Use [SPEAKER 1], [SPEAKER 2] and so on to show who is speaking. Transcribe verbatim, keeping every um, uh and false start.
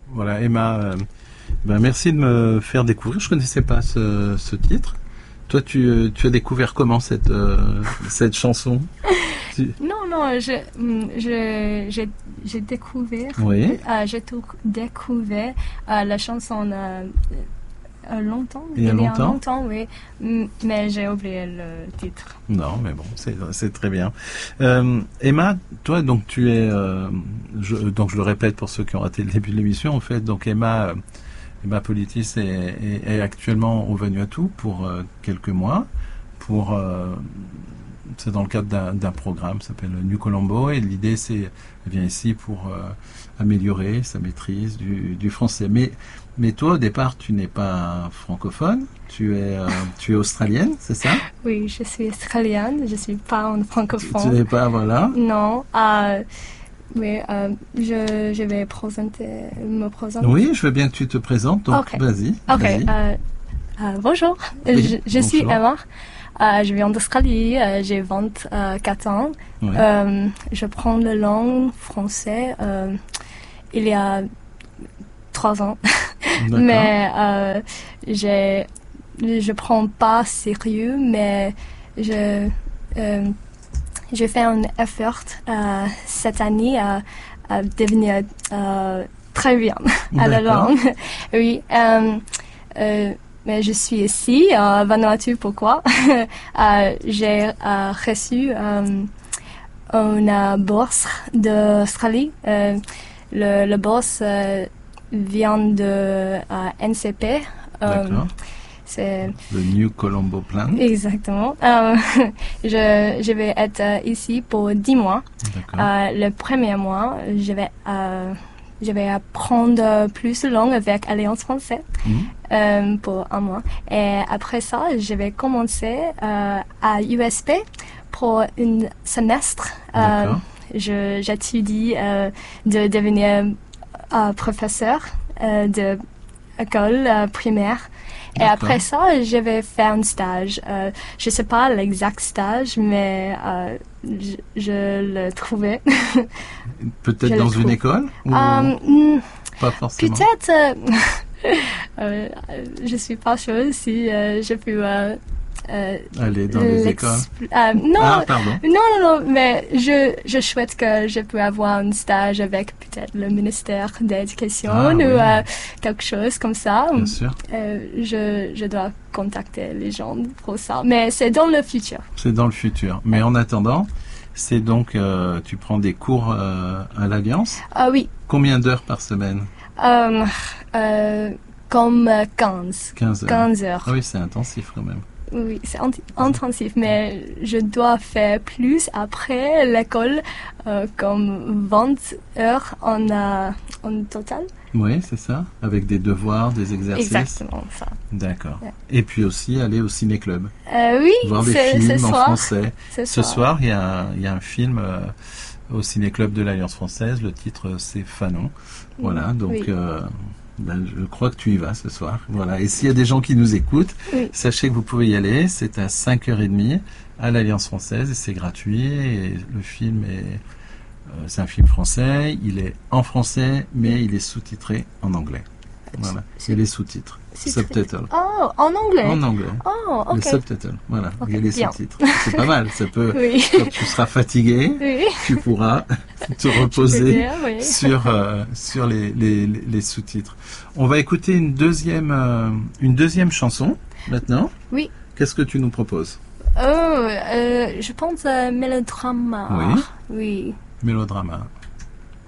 [SPEAKER 1] Voilà, Emma, euh, ben merci de me faire découvrir. Je connaissais pas ce, ce titre. Toi, tu, tu as découvert comment cette, euh, cette chanson? Tu...
[SPEAKER 2] Non, non, je, je, j'ai, j'ai découvert,
[SPEAKER 1] oui.
[SPEAKER 2] euh, j'ai tout découvert euh, la chanson euh, euh, longtemps.
[SPEAKER 1] Il y a longtemps?
[SPEAKER 2] longtemps, oui, mais j'ai oublié le titre.
[SPEAKER 1] Non, mais bon, c'est, c'est très bien. Euh, Emma, toi, donc tu es, euh, je, donc je le répète pour ceux qui ont raté le début de l'émission, en fait, donc Emma... Emma Politis est, est, est actuellement au Vanuatu pour euh, quelques mois. Pour, euh, c'est dans le cadre d'un, d'un programme qui s'appelle New Colombo. Et l'idée, c'est elle vient ici pour euh, améliorer sa maîtrise du, du français. Mais, mais toi, au départ, tu n'es pas francophone. Tu es, euh, tu es australienne, c'est ça?
[SPEAKER 2] Oui, je suis australienne. Je ne suis pas un francophone.
[SPEAKER 1] Tu, tu n'es pas, voilà.
[SPEAKER 2] Non. Euh, Oui, euh, je, je vais présenter, me présenter.
[SPEAKER 1] Oui, je veux bien que tu te présentes, donc
[SPEAKER 2] okay.
[SPEAKER 1] vas-y.
[SPEAKER 2] Ok,
[SPEAKER 1] vas-y.
[SPEAKER 2] Euh, euh, bonjour,
[SPEAKER 1] Oui,
[SPEAKER 2] je, je
[SPEAKER 1] bonjour.
[SPEAKER 2] suis Emma, euh, je viens d'Australie, euh, j'ai vingt-quatre ans,
[SPEAKER 1] Oui.
[SPEAKER 2] euh, je prends la langue française euh, il y a trois ans, mais euh, j'ai, je prends pas sérieux, mais je... Euh, J'ai fait un effort euh, cette année à, à devenir euh, très bien à la langue. Oui, euh, euh, mais je suis ici à Vanuatu. Pourquoi? euh, J'ai euh, reçu euh, une bourse d'Australie. Euh, le, le bourse euh, vient de euh, N C P. Euh,
[SPEAKER 1] D'accord.
[SPEAKER 2] C'est
[SPEAKER 1] le New Colombo Plan.
[SPEAKER 2] Exactement. Euh, je, je vais être euh, ici pour dix mois. Euh, le premier mois, je vais, euh, je vais apprendre plus de langue avec Alliance française mmh. euh, pour un mois. Et après ça, je vais commencer euh, à U S P pour un semestre. Euh, je, j'étudie euh, de devenir euh, professeur euh, de école euh, primaire. Et
[SPEAKER 1] D'accord.
[SPEAKER 2] après ça, je vais faire un stage. Euh, je ne sais pas l'exact stage, mais euh, je, je le trouvais.
[SPEAKER 1] Peut-être dans une école ou
[SPEAKER 2] um,
[SPEAKER 1] pas forcément.
[SPEAKER 2] Peut-être. Euh, euh, je ne suis pas sûre si euh, je peux... Euh, Euh,
[SPEAKER 1] aller dans les écoles.
[SPEAKER 2] Euh, non,
[SPEAKER 1] ah, pardon.
[SPEAKER 2] non, non, non, mais je, je souhaite que je peux avoir un stage avec peut-être le ministère de l'Éducation
[SPEAKER 1] ah,
[SPEAKER 2] ou
[SPEAKER 1] oui.
[SPEAKER 2] euh, quelque chose comme ça.
[SPEAKER 1] Bien sûr.
[SPEAKER 2] Euh, je, je dois contacter les gens pour ça, mais c'est dans le futur.
[SPEAKER 1] C'est dans le futur. Mais en attendant, c'est donc, euh, tu prends des cours euh, à l'Alliance?
[SPEAKER 2] Ah oui.
[SPEAKER 1] Combien d'heures par semaine?
[SPEAKER 2] euh, euh, Comme quinze.
[SPEAKER 1] quinze heures.
[SPEAKER 2] quinze heures.
[SPEAKER 1] Ah oui, c'est intensif quand même.
[SPEAKER 2] Oui, c'est intensif, mais je dois faire plus après l'école, euh, comme vingt heures en, euh, en total.
[SPEAKER 1] Oui, c'est ça, avec des devoirs, des exercices.
[SPEAKER 2] Exactement, ça.
[SPEAKER 1] D'accord.
[SPEAKER 2] Ouais.
[SPEAKER 1] Et puis aussi aller au ciné-club.
[SPEAKER 2] Euh, oui,
[SPEAKER 1] voir des
[SPEAKER 2] c'est,
[SPEAKER 1] films
[SPEAKER 2] ce
[SPEAKER 1] en
[SPEAKER 2] soir.
[SPEAKER 1] français.
[SPEAKER 2] Ce
[SPEAKER 1] Ce
[SPEAKER 2] soir,
[SPEAKER 1] soir, il y a, il y a un film euh, au ciné-club de l'Alliance française. Le titre, c'est Fanon. Voilà, donc...
[SPEAKER 2] Oui.
[SPEAKER 1] Euh, Ben, je crois que tu y vas ce soir. Voilà. Et s'il y a des gens qui nous écoutent,
[SPEAKER 2] oui.
[SPEAKER 1] sachez que vous pouvez y aller. C'est à cinq heures trente à l'Alliance française et c'est gratuit. Et le film est, euh, c'est un film français. Il est en français, mais il est sous-titré en anglais. Voilà. C'est les sous-titres. Subtitle.
[SPEAKER 2] Oh, en anglais.
[SPEAKER 1] En anglais.
[SPEAKER 2] Oh, ok.
[SPEAKER 1] Le subtitle. Voilà.
[SPEAKER 2] Okay,
[SPEAKER 1] il y a les
[SPEAKER 2] bien.
[SPEAKER 1] sous-titres. C'est pas mal. Ça peut.
[SPEAKER 2] Oui.
[SPEAKER 1] Quand tu seras fatigué,
[SPEAKER 2] oui.
[SPEAKER 1] tu pourras te reposer
[SPEAKER 2] bien, oui.
[SPEAKER 1] sur euh, sur les, les, les sous-titres. On va écouter une deuxième euh, une deuxième chanson maintenant.
[SPEAKER 2] Oui.
[SPEAKER 1] Qu'est-ce que tu nous proposes?
[SPEAKER 2] Oh, euh, je pense euh, mélodrama.
[SPEAKER 1] Oui.
[SPEAKER 2] Oui.
[SPEAKER 1] Mélodrama.